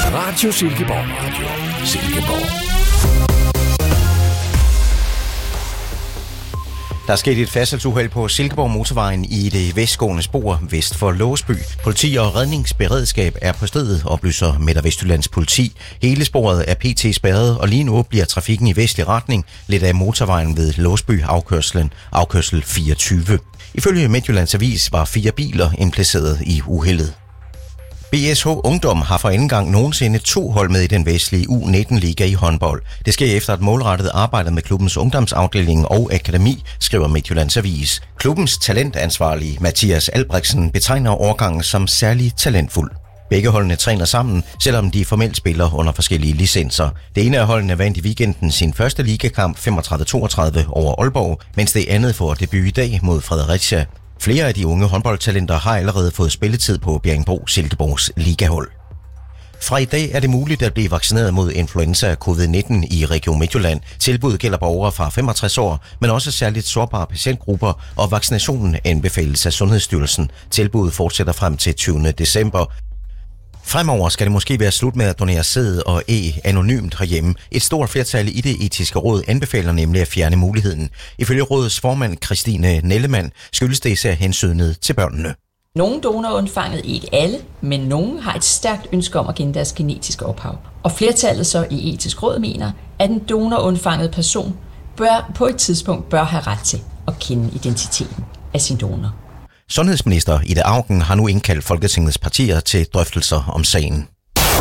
Radio Silkeborg. Radio Silkeborg. Der er sket et færdselsuheld på Silkeborg Motorvejen i det vestgående spor vest for Låsby. Politi og redningsberedskab er på stedet, oplyser Midt- og Vestjyllands politi. Hele sporet er pt. Spærret, og lige nu bliver trafikken i vestlig retning lidt af motorvejen ved Låsby afkørsel 24. Ifølge Midtjyllands Avis var 4 biler impliceret i uheldet. BSH Ungdom har for anden gang nogensinde 2 hold med i den vestlige U19-liga i håndbold. Det sker efter et målrettet arbejde med klubbens ungdomsafdeling og akademi, skriver Midtjyllands Avis. Klubbens talentansvarlige Mathias Albrechtsen betegner årgangen som særlig talentfuld. Begge holdene træner sammen, selvom de formelt spiller under forskellige licenser. Det ene af holdene vandt i weekenden sin første ligakamp 35-32 over Aalborg, mens det andet får debut i dag mod Fredericia. Flere af de unge håndboldtalenter har allerede fået spilletid på Bjerringbro-Silkeborgs ligahold. Fra i dag er det muligt at blive vaccineret mod influenza covid-19 i Region Midtjylland. Tilbuddet gælder borgere fra 65 år, men også særligt sårbare patientgrupper, og vaccinationen anbefales af Sundhedsstyrelsen. Tilbuddet fortsætter frem til 20. december. Fremover skal det måske være slut med at donere sæd og æg anonymt herhjemme. Et stort flertal i det etiske råd anbefaler nemlig at fjerne muligheden. Ifølge rådets formand Christine Nellemann skyldes det især hensynet til børnene. Nogle donorer undfanget, ikke alle, men nogle har et stærkt ønske om at kende deres genetiske ophav. Og flertallet så i etisk råd mener, at en donorundfanget person på et tidspunkt bør have ret til at kende identiteten af sin donor. Sundhedsminister Ida Auken har nu indkaldt Folketingets partier til drøftelser om sagen.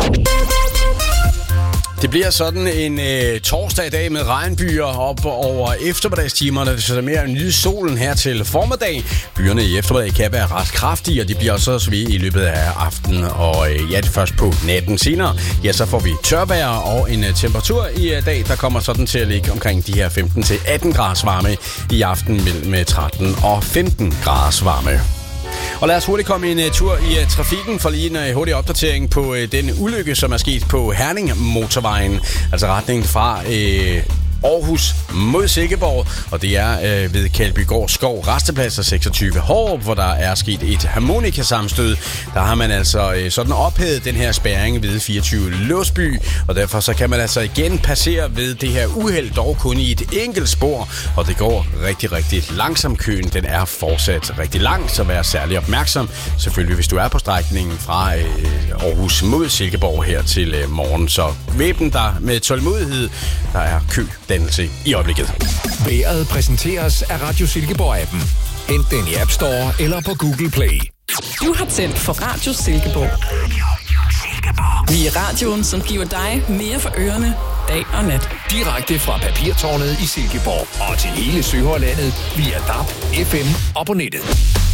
Det bliver sådan en torsdag i dag med regnbyer op over eftermiddagstimerne. Så der mere nyde solen her til formiddag. Byerne i eftermiddag kan være ret kraftige, og de bliver også svige i løbet af aftenen. Og det først på natten senere. Ja, så får vi tørvejr og en temperatur i dag, der kommer sådan til at ligge omkring de her 15-18 graders varme. I aften mellem 13 og 15 graders varme. Og lad os hurtigt komme en tur i trafikken for lige en hurtig opdatering på den ulykke, som er sket på Herning-motorvejen. Altså retningen fra Aarhus mod Silkeborg, og det er ved Kaldbygård Skov Rasteplads og 26 Hårup, hvor der er sket et harmonikasammenstød. Der har man altså sådan ophævet den her spærring ved 24 Låsby, og derfor så kan man altså igen passere ved det her uheld, dog kun i et enkelt spor, og det går rigtig, rigtig langsomt. Køen, den er fortsat rigtig lang, så vær særlig opmærksom. Selvfølgelig, hvis du er på strækningen fra Aarhus mod Silkeborg her til morgen, så væbn dig med tålmodighed. Der er kødannelse i øjeblikket. Vejret præsenteres af Radio Silkeborg-appen. Hent den i App Store eller på Google Play. Du har tændt for Radio Silkeborg. Vi er radioen, som giver dig mere for ørerne, dag og nat. Direkte fra Papirtårnet i Silkeborg og til hele Sønderlandet via DAB, FM og på nettet.